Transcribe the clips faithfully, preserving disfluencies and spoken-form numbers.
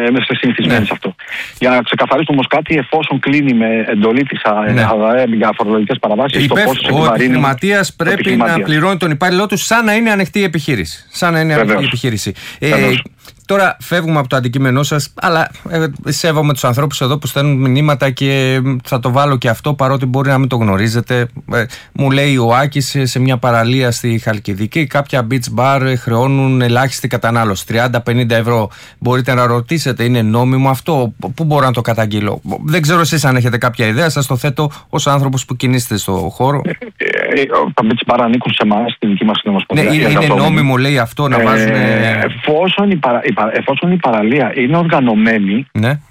είμαστε συνηθισμένοι ναι. σε αυτό. Για να ξεκαθαρίσουμε όμως κάτι, εφόσον κλείνει με εντολή της ναι. ΑΔΑΕ για φορολογικές παραβάσεις, το κόστος ο επιχειρηματίας πρέπει να πληρώνει τον υπάλληλό του σαν να είναι ανοιχτή επιχείρηση. Σαν να είναι Βεβαίως. ανοιχτή επιχείρηση. Ε, Τώρα φεύγουμε από το αντικείμενό σας, αλλά ε, σέβομαι τους ανθρώπους εδώ που στέλνουν μηνύματα και θα το βάλω και αυτό, παρότι μπορεί να μην το γνωρίζετε. Ε, μου λέει ο Άκης σε μια παραλία στη Χαλκιδική, κάποια beach bar χρεώνουν ελάχιστη κατανάλωση, τριάντα με πενήντα ευρώ. Μπορείτε να ρωτήσετε, είναι νόμιμο αυτό? Πού μπορώ να το καταγγείλω? Δεν ξέρω εσείς αν έχετε κάποια ιδέα, σας το θέτω ως άνθρωπος που κινείστε στο χώρο. Τα beach bar ανήκουν σε εμάς, στη δική μας Ομοσπονδία. Ναι, είναι, είναι νόμιμο, λέει αυτό, να βάζουν. Ε, εφόσον, η παρα, η παρα, εφόσον η παραλία είναι οργανωμένη, ναι.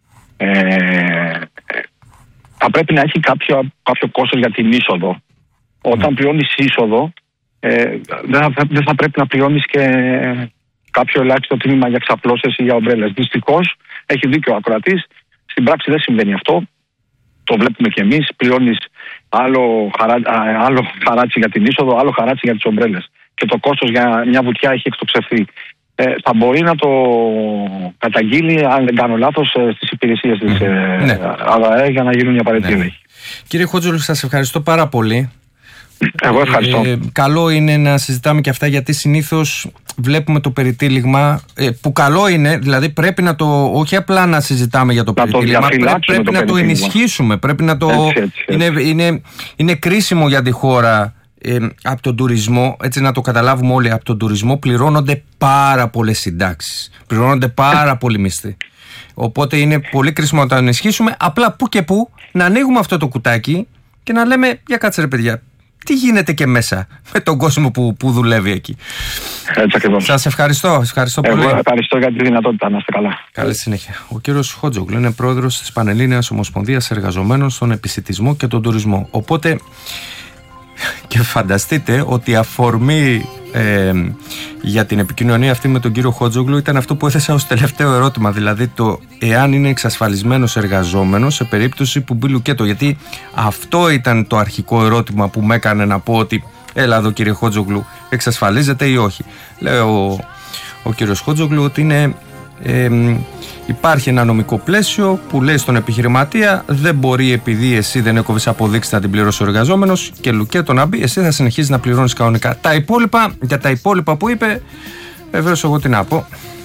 ε, θα πρέπει να έχει κάποιο, κάποιο κόστος για την είσοδο. Όταν mm. πληρώνεις είσοδο, ε, δεν, θα, δεν θα πρέπει να πληρώνεις και κάποιο ελάχιστο τίμημα για ξαπλώσεις ή για ομπρέλες. Δυστυχώς, έχει δίκιο ο ακροατής, στην πράξη δεν συμβαίνει αυτό. Το βλέπουμε και εμείς, πληρώνεις άλλο, χαρά, άλλο χαράτσι για την είσοδο, άλλο χαράτσι για τις ομπρέλες. Και το κόστος για μια βουτιά έχει εκτοξευθεί. Ε, θα μπορεί να το καταγγείλει, αν δεν κάνω λάθος, στις υπηρεσίες της mm. ναι. ΑΔΑΕ για να γίνουν οι απαραίτητοι έλεγχοι. Ναι. Κύριε Χότζογλου, σας ευχαριστώ πάρα πολύ. Εγώ ευχαριστώ. Ε, καλό είναι να συζητάμε και αυτά, γιατί συνήθως βλέπουμε το περιτύλιγμα, ε, που καλό είναι, δηλαδή πρέπει να το, όχι απλά να συζητάμε για το να περιτύλιγμα, το πρέπει, πρέπει το να το ενισχύσουμε, πρέπει να το, έτσι, έτσι, έτσι. Είναι, είναι, είναι κρίσιμο για τη χώρα. Ε, από τον τουρισμό, έτσι να το καταλάβουμε όλοι, από τον τουρισμό πληρώνονται πάρα πολλές συντάξεις, πληρώνονται πάρα πολλοί μισθοί. Οπότε είναι πολύ κρίσιμο να το ενισχύσουμε. Απλά που και που να ανοίγουμε αυτό το κουτάκι και να λέμε, για κάτσε ρε παιδιά, τι γίνεται και μέσα με τον κόσμο που, που δουλεύει εκεί. Έτσι ακριβώς. Σας ευχαριστώ, ευχαριστώ Εγώ πολύ. Ευχαριστώ για τη δυνατότητα, να είστε καλά. Καλή συνέχεια. Ο κύριος Χότζογλου είναι πρόεδρος της Πανελλήνιας Ομοσπονδίας Εργαζομένων στον Επισιτισμό και τον Τουρισμό. Οπότε, και φανταστείτε ότι αφορμή ε, για την επικοινωνία αυτή με τον κύριο Χότζογλου ήταν αυτό που έθεσα ως τελευταίο ερώτημα, δηλαδή το εάν είναι εξασφαλισμένος εργαζόμενος σε περίπτωση που μπει λουκέτο, γιατί αυτό ήταν το αρχικό ερώτημα που με έκανε να πω ότι έλα εδώ κύριε Χότζογλου, εξασφαλίζεται ή όχι. Λέει ο, ο κύριος Χότζογλου ότι είναι ε, υπάρχει ένα νομικό πλαίσιο που λέει στον επιχειρηματία, δεν μπορεί επειδή εσύ δεν έκοβες αποδείξει να την πληρώσει ο εργαζόμενος και λουκέτο να μπει, εσύ θα συνεχίσεις να πληρώνεις κανονικά. Τα υπόλοιπα, για τα υπόλοιπα που είπε, βεβαίως εγώ τι να πω.